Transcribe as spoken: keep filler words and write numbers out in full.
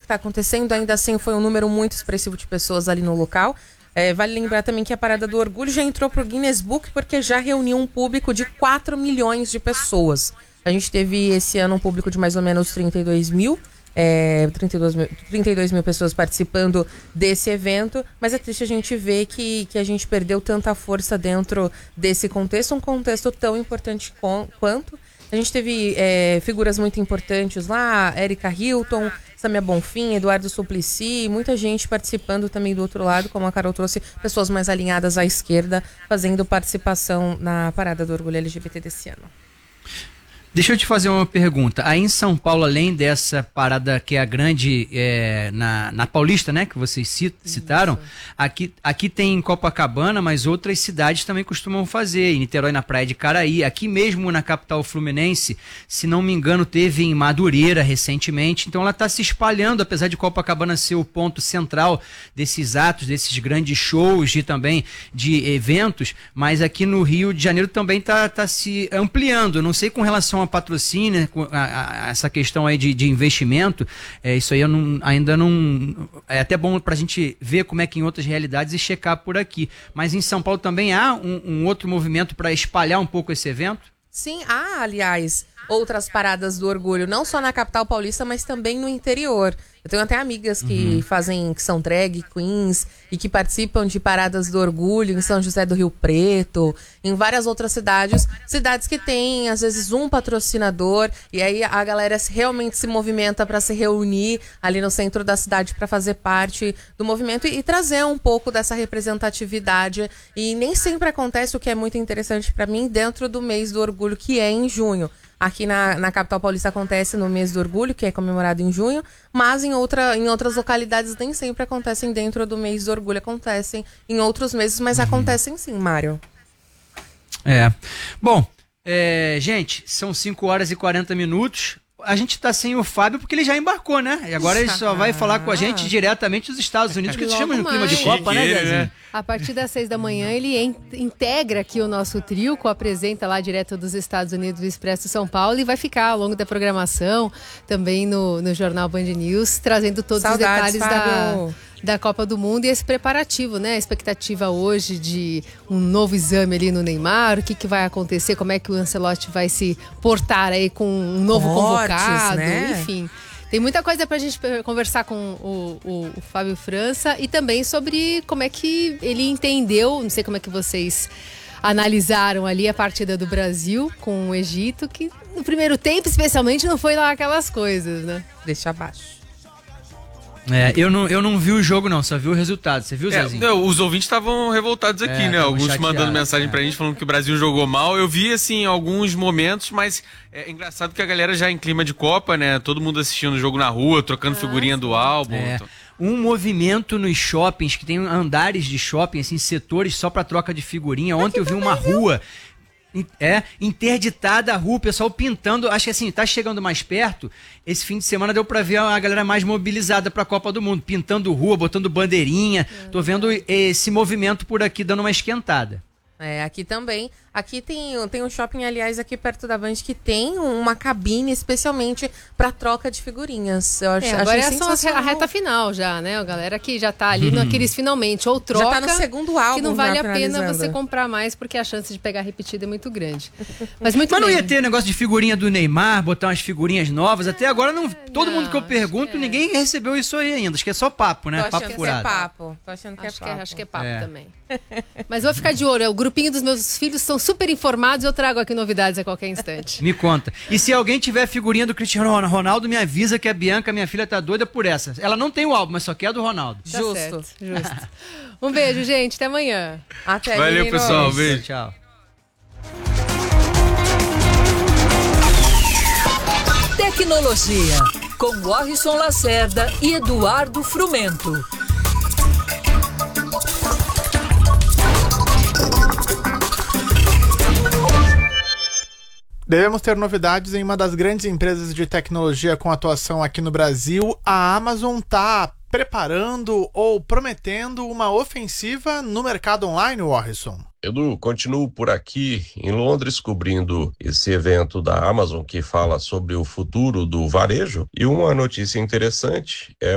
está acontecendo, ainda assim foi um número muito expressivo de pessoas ali no local. É, vale lembrar também que a Parada do Orgulho já entrou para o Guinness Book porque já reuniu um público de quatro milhões de pessoas. A gente teve esse ano um público de mais ou menos trinta e dois mil. É, trinta e dois mil, trinta e dois mil pessoas participando desse evento, mas é triste a gente ver que, que a gente perdeu tanta força dentro desse contexto, um contexto tão importante com, quanto. A gente teve é, figuras muito importantes lá, Erika Hilton, Samia Bonfim, Eduardo Suplicy, muita gente participando também do outro lado, como a Carol trouxe, pessoas mais alinhadas à esquerda, fazendo participação na Parada do Orgulho L G B T desse ano. Deixa eu te fazer uma pergunta. Aí em São Paulo, além dessa parada que é a grande é, na, na Paulista, né, que vocês cit, citaram, aqui, aqui tem em Copacabana, mas outras cidades também costumam fazer. Em Niterói, na Praia de Caraí, aqui mesmo na capital fluminense, se não me engano, teve em Madureira recentemente. Então ela está se espalhando, apesar de Copacabana ser o ponto central desses atos, desses grandes shows e também de eventos, mas aqui no Rio de Janeiro também está tá se ampliando. Não sei com relação a patrocínio, a, a, essa questão aí de, de investimento, é, isso aí eu não, ainda não... É até bom para a gente ver como é que em outras realidades e checar por aqui. Mas em São Paulo também há um, um outro movimento para espalhar um pouco esse evento? Sim, há, aliás, outras paradas do orgulho, não só na capital paulista, mas também no interior. Eu tenho até amigas que uhum. fazem, que são drag queens e que participam de paradas do orgulho em São José do Rio Preto, em várias outras cidades, cidades que têm, às vezes, um patrocinador, e aí a galera realmente se movimenta para se reunir ali no centro da cidade para fazer parte do movimento e, e trazer um pouco dessa representatividade. E nem sempre acontece, o que é muito interessante para mim, dentro do mês do orgulho, que é em junho. Aqui na, na capital paulista acontece no mês do orgulho, que é comemorado em junho, mas em, outra, em outras localidades nem sempre acontecem dentro do mês do orgulho, acontecem em outros meses, mas uhum. acontecem sim, Mário. É. Bom, é, gente, são cinco horas e quarenta minutos. A gente tá sem o Fábio porque ele já embarcou, né? E agora ele só vai falar com a gente diretamente dos Estados Unidos, que se chama no clima de Copa, né, Zezinho? A partir das seis da manhã, ele en- integra aqui o nosso trio, co-apresenta lá direto dos Estados Unidos, do Expresso São Paulo, e vai ficar ao longo da programação, também no, no Jornal Band News, trazendo todos Saudades, os detalhes da, da Copa do Mundo e esse preparativo, né? A expectativa hoje de um novo exame ali no Neymar, o que, que vai acontecer, como é que o Ancelotti vai se portar aí com um novo Cortes, convocado, né? Enfim... Tem muita coisa pra gente conversar com o, o, o Fábio França e também sobre como é que ele entendeu, não sei como é que vocês analisaram ali a partida do Brasil com o Egito, que no primeiro tempo, especialmente, não foi lá aquelas coisas, né? Deixa abaixo. É, eu não, eu não vi o jogo não, só vi o resultado. Você viu, é, Zezinho? Não, os ouvintes estavam revoltados aqui, é, né? Alguns chateados, mandando mensagem é. pra gente falando que o Brasil jogou mal. Eu vi, assim, alguns momentos, mas é engraçado que a galera já em clima de Copa, né? Todo mundo assistindo o jogo na rua, trocando ah, figurinha sim. do álbum. É. Então... Um movimento nos shoppings, que tem andares de shopping, assim, setores só pra troca de figurinha. Ontem eu vi uma rua... É, interditada a rua, o pessoal pintando. Acho que assim, tá chegando mais perto. Esse fim de semana deu pra ver a galera mais mobilizada pra Copa do Mundo, pintando rua, botando bandeirinha. Tô vendo esse movimento por aqui dando uma esquentada. É, aqui também. Aqui tem, tem um shopping, aliás, aqui perto da Band, que tem uma cabine especialmente para troca de figurinhas. Eu acho, é, agora achei é só a reta final já, né? A galera que já tá ali Uhum. naqueles finalmente, ou troca, já tá no segundo álbum, que não vale a pena você comprar mais, porque a chance de pegar repetida é muito grande. Mas muito Mas bem. não ia ter negócio de figurinha do Neymar, botar umas figurinhas novas? Até agora, não, todo não, mundo que eu pergunto, é. ninguém recebeu isso aí ainda. Acho que é só papo, né? Tô Papo achando furado. que é papo. Tô achando que acho é papo. Que é, acho que é papo É. também. Mas vou ficar de olho. O grupinho dos meus filhos são super informados e eu trago aqui novidades a qualquer instante. Me conta. E se alguém tiver figurinha do Cristiano Ronaldo, me avisa que a Bianca, minha filha, tá doida por essa. Ela não tem o álbum, mas só quer a do Ronaldo. Tá Justo. certo, justo. Um beijo, gente. Até amanhã. Até, Valeu, meninos. pessoal. Beijo. Tchau. Tecnologia, com Warrison Lacerda e Eduardo Frumento. Devemos ter novidades em uma das grandes empresas de tecnologia com atuação aqui no Brasil. A Amazon está preparando ou prometendo uma ofensiva no mercado online, Warrison. Edu, continuo por aqui em Londres cobrindo esse evento da Amazon que fala sobre o futuro do varejo. E uma notícia interessante é